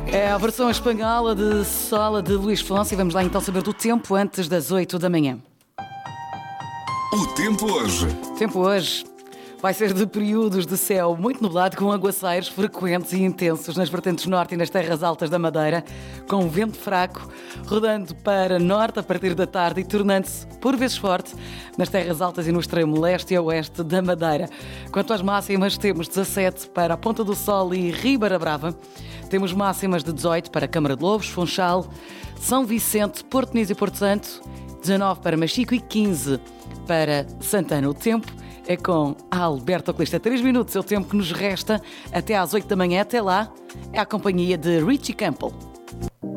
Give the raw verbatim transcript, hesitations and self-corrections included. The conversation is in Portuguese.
É a versão espanhola de Sola de Luís Fonsi. Vamos lá então saber do tempo antes das oito da manhã. O tempo hoje. Tempo hoje vai ser de períodos de céu muito nublado, com aguaceiros frequentes e intensos nas vertentes norte e nas terras altas da Madeira, com vento fraco, rodando para norte a partir da tarde e tornando-se por vezes forte nas terras altas e no extremo leste e oeste da Madeira. Quanto às máximas, temos dezassete para a Ponta do Sol e Ribeira Brava. Temos máximas de dezoito para Câmara de Lobos, Funchal, São Vicente, Porto Niso e Porto Santo, dezanove para Machico e quinze para Santana. O tempo é com a Alberto Oculista. Três minutos é o tempo que nos resta até às oito da manhã. Até lá, é a companhia de Richie Campbell.